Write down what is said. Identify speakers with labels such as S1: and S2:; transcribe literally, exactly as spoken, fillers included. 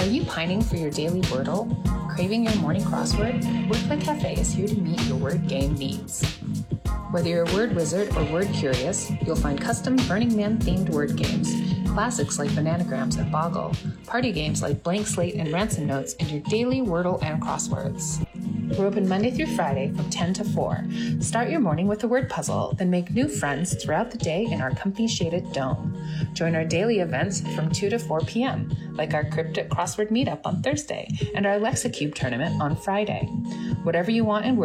S1: Are you pining for your daily Wordle? Craving your morning crossword? WordPlay Cafe is here to meet your word game needs. Whether you're a word wizard or word curious, you'll find custom Burning Man-themed word games, classics like Bananagrams and Boggle, party games like Blank Slate and Ransom Notes, and your daily Wordle and crosswords. We're open Monday through Friday from ten to four. Start your morning with a word puzzle, then make new friends throughout the day in our comfy-shaded dome. Join our daily events from two to four p.m., like our Cryptic Crossword Meetup on Thursday and our Lexicube tournament on Friday. Whatever you want in